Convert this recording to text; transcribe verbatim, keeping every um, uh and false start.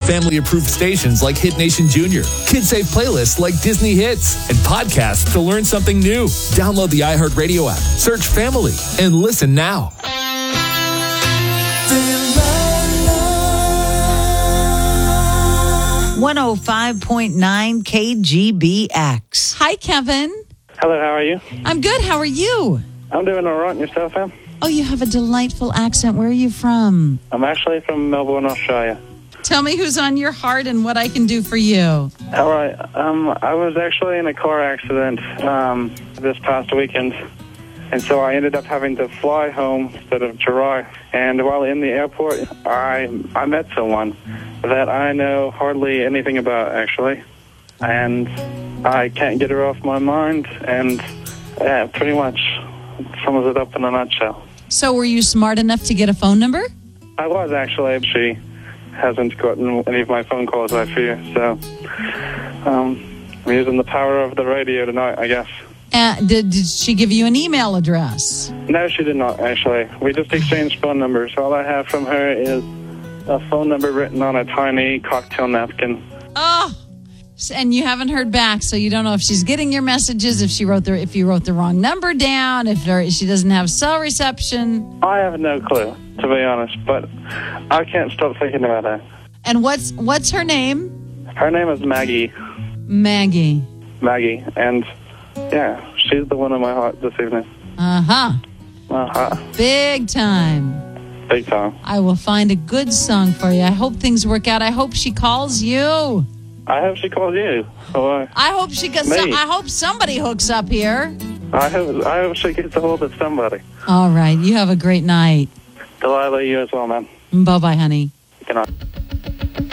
family-approved stations like Hit Nation Junior, kid-safe playlists like Disney Hits, and podcasts to learn something new. Download the iHeartRadio app, search Family, and listen now. one oh five point nine K G B X. Hi, Kevin. Hello, how are you? I'm good. How are you? I'm doing all right. And yourself, Em? Oh, you have a delightful accent. Where are you from? I'm actually from Melbourne, Australia. Tell me who's on your heart and what I can do for you. All right. Um, I was actually in a car accident um, this past weekend, and so I ended up having to fly home instead of drive. And while in the airport, I I met someone that I know hardly anything about, actually, and I can't get her off my mind, and yeah, pretty much sums it up in a nutshell. So were you smart enough to get a phone number? I was, actually. She hasn't gotten any of my phone calls, I fear, so um, I'm using the power of the radio tonight, I guess. Uh, did, did she give you an email address? No, she did not, actually. We just exchanged phone numbers. All I have from her is a phone number written on a tiny cocktail napkin. Oh, and you haven't heard back, so you don't know if she's getting your messages, if she wrote the if you wrote the wrong number down, if there, she doesn't have cell reception. I have no clue, to be honest, but I can't stop thinking about her. And what's what's her name? Her name is Maggie. Maggie. Maggie, and yeah, she's the one in my heart this evening. Uh-huh. Uh-huh. Big time. Big time. I will find a good song for you. I hope things work out. I hope she calls you. I hope she calls you. Or I hope she gets. me. Some, I hope somebody hooks up here. I hope I hope she gets a hold of somebody. All right. You have a great night. Delilah, you as well, man. Bye-bye, honey. Good night.